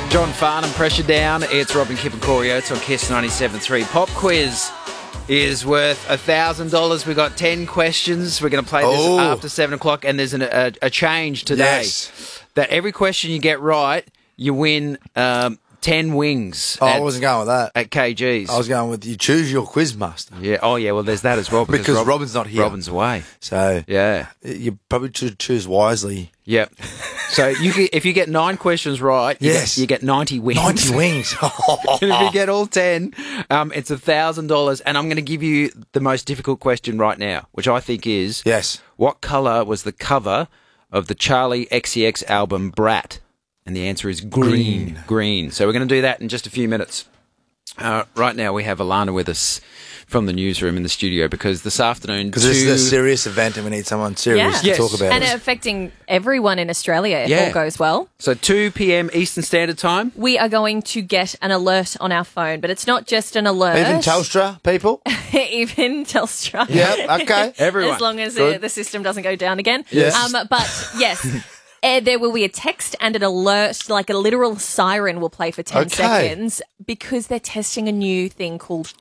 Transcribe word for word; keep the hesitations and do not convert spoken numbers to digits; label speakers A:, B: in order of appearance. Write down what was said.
A: John Farnham, Pressure Down. It's Robin, Kip and Corey Oates on Kiss ninety-seven point three. Pop quiz is worth one thousand dollars. We've got ten questions. We're going to play this
B: Oh.
A: after seven o'clock, and there's an, a, a change today.
B: Yes.
A: That every question you get right, you win um, ten wings
B: Oh,
A: at,
B: I wasn't going with that.
A: at K Gs.
B: I was going with you choose your quiz master.
A: Yeah. Oh, yeah. Well, there's that as well.
B: Because
A: Rob-
B: Robin's not here.
A: Robin's away.
B: So
A: Yeah.
B: you probably should choose wisely.
A: Yep. So you get, if you get nine questions right, you,
B: Yes.
A: get, you get ninety wings.
B: ninety wings.
A: And if you get all ten, um, it's one thousand dollars. And I'm going to give you the most difficult question right now, which I think is,
B: Yes.
A: what colour was the cover of the Charlie X C X album Brat? And the answer is green.
B: Green.
A: Green. So we're going to do that in just a few minutes. Uh, right now we have Alana with us from the newsroom in the studio because this afternoon...
B: Because this is a
A: two-
B: serious event and we need someone serious
C: Yeah.
B: to
A: Yes.
B: talk about
C: And
B: it.
C: affecting everyone in Australia if
A: Yeah.
C: all goes well.
A: So two p.m. Eastern Standard Time.
C: We are going to get an alert on our phone, but it's not just an alert.
B: Even Telstra people?
C: Even Telstra.
B: Yeah, okay.
A: Everyone.
C: As long as the,
B: Good.
C: the system doesn't go down again.
B: Yes.
C: Um, but yes, uh, there will be a text and an alert, like a literal siren will play for ten
B: Okay.
C: seconds because they're testing a new thing called